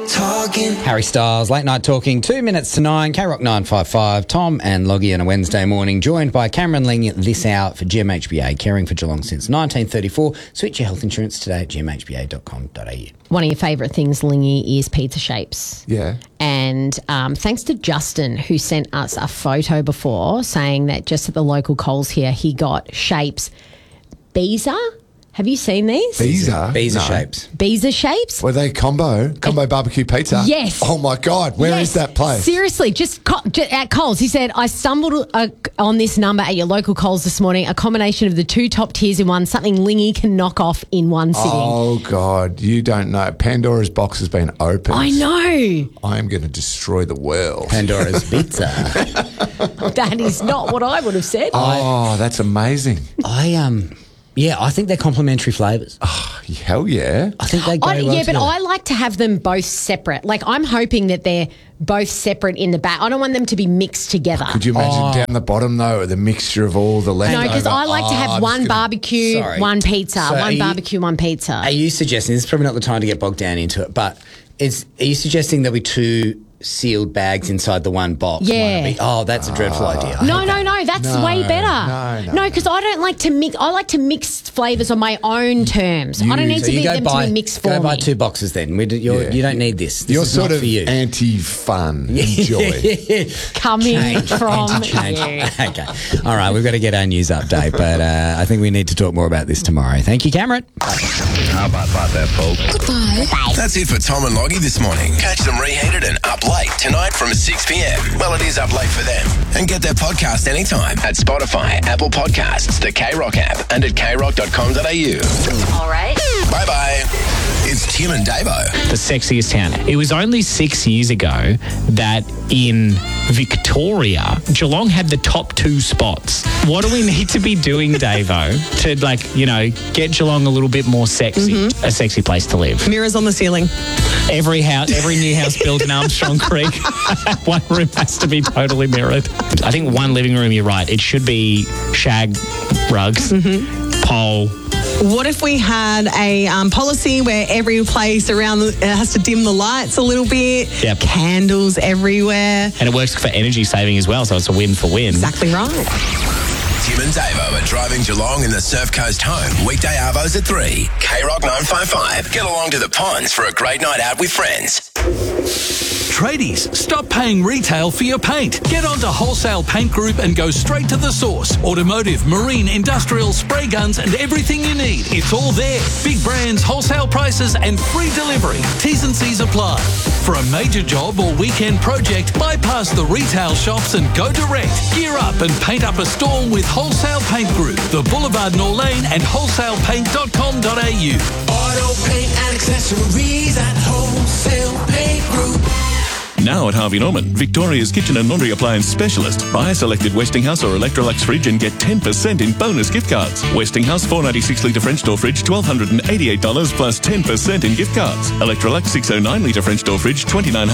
Harry Styles, Late Night Talking, 2 minutes to 9, K-Rock 955, Tom and Loggy on a Wednesday morning, joined by Cameron Ling this hour for GMHBA, caring for Geelong since 1934. Switch your health insurance today at gmhba.com.au. One of your favourite things, Lingy, is pizza shapes. Yeah. And thanks to Justin, who sent us a photo before saying that just at the local Coles here, he got shapes. Beezer? Have you seen these? Beezer? Beezer shapes. Beezer shapes? Were they combo barbecue pizza? Yes. Oh, my God. Where is that place? Seriously, just at Coles. He said, I stumbled on this number at your local Coles this morning, a combination of the two top tiers in one, something Lingy can knock off in one sitting. Oh, God. You don't know. Pandora's box has been opened. I know. I am going to destroy the world. Pandora's pizza. That is not what I would have said. Oh, that's amazing. I think they're complementary flavours. Oh, hell yeah. I think they go well but together. I like to have them both separate. Like, I'm hoping that they're both separate in the back. I don't want them to be mixed together. Could you imagine down the bottom, though, the mixture of all the leftover? No, because I like to have one barbecue, one pizza, one pizza. Are you suggesting, this is probably not the time to get bogged down into it, but are you suggesting there'll be two sealed bags inside the one box? Yeah. That's a dreadful idea. No, that's way better. No, because I don't like to mix. I like to mix flavours on my own terms. I don't need to them to be mixed for me. Go buy two boxes then. You don't need this. You're is sort not of for you. anti-fun. Enjoy. Coming from Change. you. Okay. All right, we've got to get our news update, but I think we need to talk more about this tomorrow. Thank you, Cameron. How about that, folks? Goodbye. That's it for Tom and Loggy this morning. Catch them reheated and up late tonight from 6 p.m. Well, it is up late for them. And get their podcast anytime at Spotify, Apple Podcasts, the K-Rock app, and at krock.com.au. All right. Bye-bye. It's Tim and Davo. The sexiest town. It was only 6 years ago that in Victoria, Geelong had the top 2 spots. What do we need to be doing, Davo, to, get Geelong a little bit more sexy, a sexy place to live? Mirrors on the ceiling. Every new house built in Armstrong Creek, one room has to be totally mirrored. I think one living room, you're right, it should be shag rugs, pole. What if we had a policy where every place around it has to dim the lights a little bit? Yep. Candles everywhere. And it works for energy saving as well, so it's a win for win. Exactly right. Tim and Davo are driving Geelong in the Surf Coast home. Weekday arvos at 3. K-Rock 955. Get along to the ponds for a great night out with friends. Tradies, stop paying retail for your paint. Get onto Wholesale Paint Group and go straight to the source. Automotive, marine, industrial, spray guns and everything you need. It's all there. Big brands, wholesale prices and free delivery. T's and C's apply. For a major job or weekend project, bypass the retail shops and go direct. Gear up and paint up a store with Wholesale Paint Group, the Boulevard Norlane and wholesalepaint.com.au. Auto paint and accessories at Wholesale Paint Group. Now at Harvey Norman, Victoria's kitchen and laundry appliance specialist. Buy a selected Westinghouse or Electrolux fridge and get 10% in bonus gift cards. Westinghouse 496-litre French door fridge, $1,288 plus 10% in gift cards. Electrolux 609-litre French door fridge,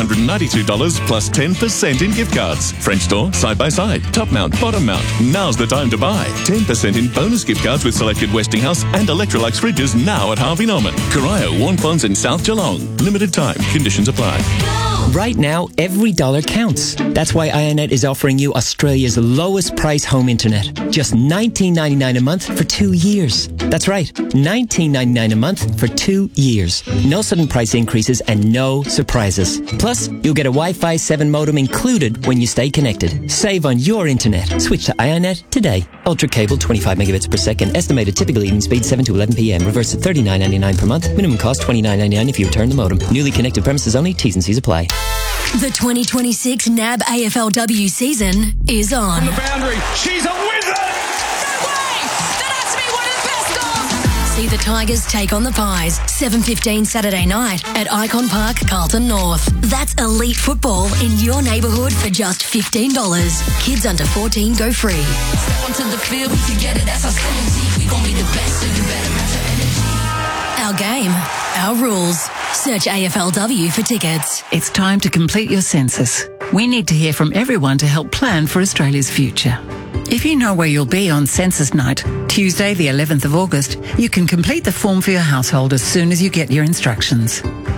$2,992 plus 10% in gift cards. French door, side-by-side, top mount, bottom mount. Now's the time to buy. 10% in bonus gift cards with selected Westinghouse and Electrolux fridges now at Harvey Norman. Corio, Warnponds and South Geelong. Limited time. Conditions apply. Right now, every dollar counts. That's why IONET is offering you Australia's lowest price home internet. Just $19.99 a month for 2 years. That's right, $19.99 a month for 2 years. No sudden price increases and no surprises. Plus, you'll get a Wi-Fi 7 modem included when you stay connected. Save on your internet. Switch to IONET today. Ultra cable, 25 megabits per second. Estimated typical evening speed, 7 to 11 p.m. Reverse at $39.99 per month. Minimum cost, $29.99 if you return the modem. Newly connected premises only. T's and C's apply. The 2026 NAB AFLW season is on. On the boundary, she's a wizard! No way! That has to be one of the best goals! See the Tigers take on the Pies, 7:15 Saturday night at Icon Park, Carlton North. That's elite football in your neighbourhood for just $15. Kids under 14 go free. Step onto the field, we together, that's our strategy. We gon' be the best, so you better match our energy. Our game, our rules. Search AFLW for tickets. It's time to complete your census. We need to hear from everyone to help plan for Australia's future. If you know where you'll be on census night, Tuesday the 11th of August, you can complete the form for your household as soon as you get your instructions.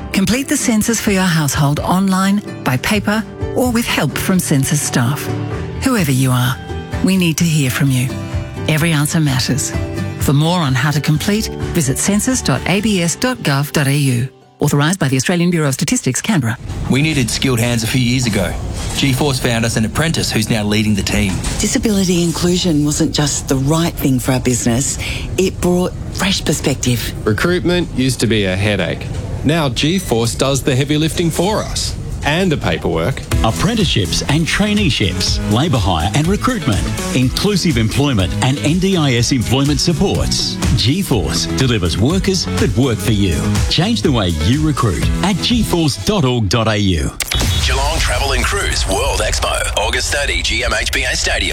Complete the census for your household online, by paper, or with help from census staff. Whoever you are, we need to hear from you. Every answer matters. For more on how to complete, visit census.abs.gov.au. Authorised by the Australian Bureau of Statistics, Canberra. We needed skilled hands a few years ago. GeForce found us an apprentice who's now leading the team. Disability inclusion wasn't just the right thing for our business, it brought fresh perspective. Recruitment used to be a headache. Now GeForce does the heavy lifting for us. And the paperwork. Apprenticeships and traineeships, labour hire and recruitment, inclusive employment and NDIS employment supports. GeForce delivers workers that work for you. Change the way you recruit at geforce.org.au. Geelong Travel and Cruise World Expo, August 30, GMHBA Stadium.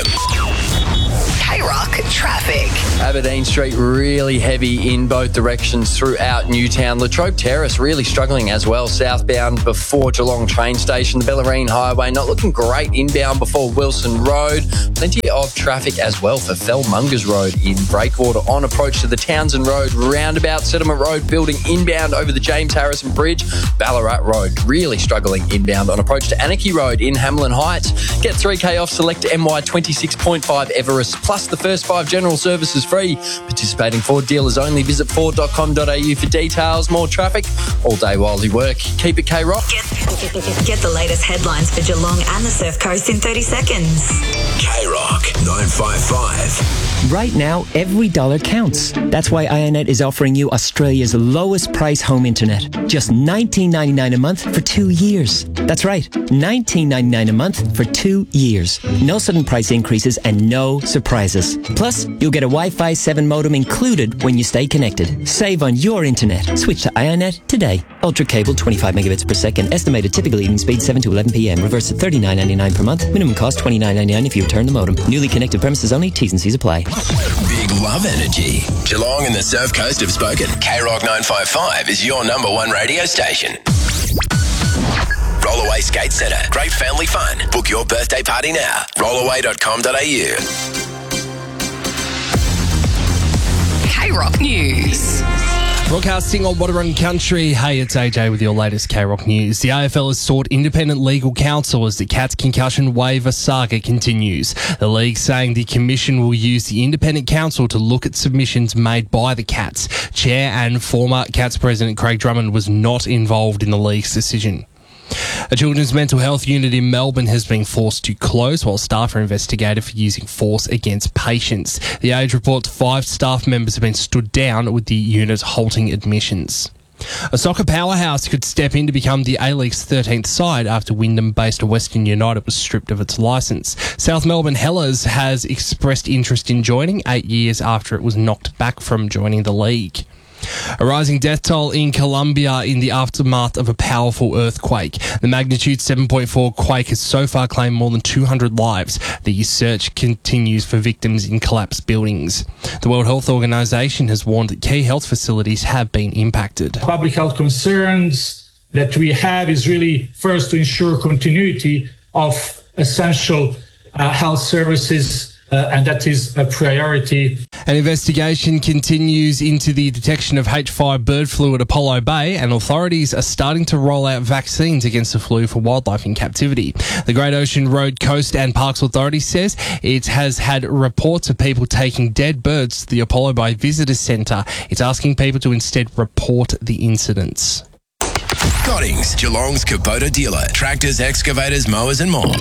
K-Rock traffic. Aberdeen Street really heavy in both directions throughout Newtown. Latrobe Terrace really struggling as well, southbound before Geelong train station. The Bellarine Highway not looking great inbound before Wilson Road. Plenty of traffic as well for Fellmongers Road in Breakwater on approach to the Townsend Road roundabout. Settlement Road building inbound over the James Harrison Bridge. Ballarat Road really struggling inbound on approach to Anarchy Road in Hamlin Heights. Get 3K off select MY 26.5 Everest plus the first 5 general services free. Participating Ford dealers only. Visit Ford.com.au for details. More traffic all day while you work. Keep it K-Rock. Get the latest headlines for Geelong and the Surf Coast in 30 seconds. K-Rock 955. Right now, every dollar counts. That's why IONET is offering you Australia's lowest price home internet. Just $19.99 a month for 2 years. That's right, $19.99 a month for 2 years. No sudden price increases and no surprises. Plus, you'll get a Wi-Fi 7 modem included when you stay connected. Save on your internet. Switch to IONET today. Ultra cable, 25 megabits per second. Estimated typical evening speed 7 to 11 p.m. Reverse at $39.99 per month. Minimum cost $29.99 if you return the modem. Newly connected premises only. T's and C's apply. Big love energy. Geelong and the Surf Coast have spoken. K-Rock 955 is your number one radio station. Rollaway Skate Centre. Great family fun. Book your birthday party now. Rollaway.com.au. K-Rock News. Broadcasting on Wadawurrung Country. Hey, it's AJ with your latest K-Rock News. The AFL has sought independent legal counsel as the Cats concussion waiver saga continues. The league saying the commission will use the independent counsel to look at submissions made by the Cats. Chair and former Cats president Craig Drummond was not involved in the league's decision. A children's mental health unit in Melbourne has been forced to close while staff are investigated for using force against patients. The Age reports 5 staff members have been stood down with the unit halting admissions. A soccer powerhouse could step in to become the A-League's 13th side after Wyndham-based Western United was stripped of its licence. South Melbourne Hellers has expressed interest in joining 8 years after it was knocked back from joining the league. A rising death toll in Colombia in the aftermath of a powerful earthquake. The magnitude 7.4 quake has so far claimed more than 200 lives. The search continues for victims in collapsed buildings. The World Health Organization has warned that key health facilities have been impacted. Public health concerns that we have is really first to ensure continuity of essential health services, and that is a priority. An investigation continues into the detection of H5 bird flu at Apollo Bay, and authorities are starting to roll out vaccines against the flu for wildlife in captivity. The Great Ocean Road Coast and Parks Authority says it has had reports of people taking dead birds to the Apollo Bay Visitor Centre. It's asking people to instead report the incidents. Goddings, Geelong's Kubota dealer. Tractors, excavators, mowers and more.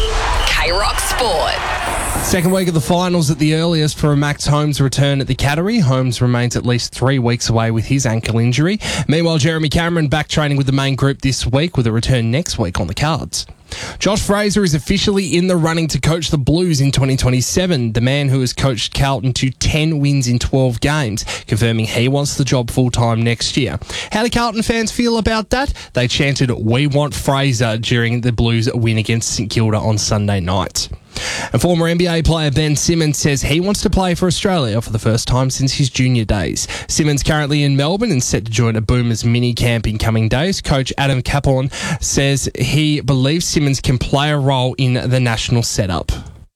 K-Rock Sport. Second week of the finals at the earliest for a Max Holmes return at the Cattery. Holmes remains at least 3 weeks away with his ankle injury. Meanwhile, Jeremy Cameron back training with the main group this week with a return next week on the cards. Josh Fraser is officially in the running to coach the Blues in 2027. The man who has coached Carlton to 10 wins in 12 games, confirming he wants the job full-time next year. How do Carlton fans feel about that? They chanted, "We want Fraser," during the Blues' win against St Kilda on Sunday night. And former NBA player Ben Simmons says he wants to play for Australia for the first time since his junior days. Simmons currently in Melbourne and set to join a Boomers mini camp in coming days. Coach Adam Capon says he believes Simmons can play a role in the national setup.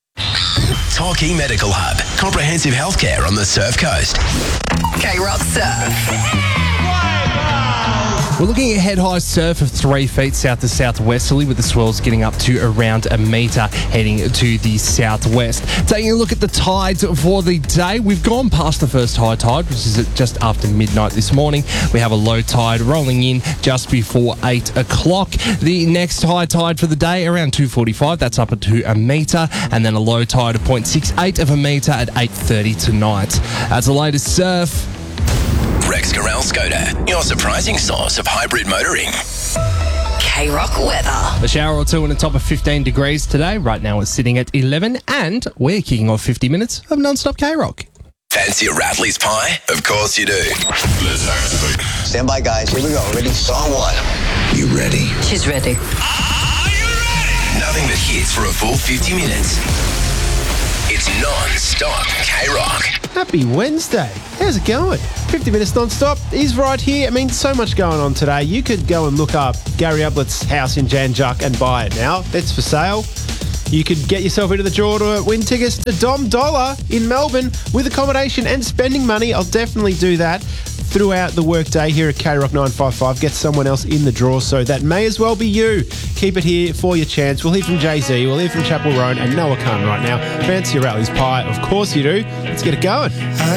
Torquay Medical Hub. Comprehensive healthcare on the Surf Coast. K-Rock Surf. We're looking at head-high surf of 3 feet south to southwesterly, with the swells getting up to around a metre heading to the southwest. Taking a look at the tides for the day, we've gone past the first high tide, which is at just after midnight this morning. We have a low tide rolling in just before 8 o'clock. The next high tide for the day around 2:45, that's up to a metre, and then a low tide of 0.68 of a metre at 8:30 tonight. As the latest surf, Rex Corral Skoda, your surprising source of hybrid motoring. K-Rock weather. a shower or two in the top of 15 degrees today. Right now it's sitting at 11, and we're kicking off 50 minutes of non-stop K-Rock. Fancy a Rattleys pie? Of course you do. Let's activate. Stand by, guys. Here we go. Ready? Song 1. You ready? She's ready. Nothing but hits for a full 50 minutes. It's non-stop K-Rock. Happy Wednesday. How's it going? 50 minutes non-stop is right here. I mean, so much going on today. You could go and look up Gary Ablett's house in Jan Juc and buy it now. It's for sale. You could get yourself into the draw to win tickets to Dom Dollar in Melbourne with accommodation and spending money. I'll definitely do that throughout the workday here at K-Rock 955. Get someone else in the draw, so that may as well be you. Keep it here for your chance. We'll hear from Jay-Z, we'll hear from Chapel Roan and Noah Khan right now. Fancy a Rattleys pie? Of course you do. Let's get it going. I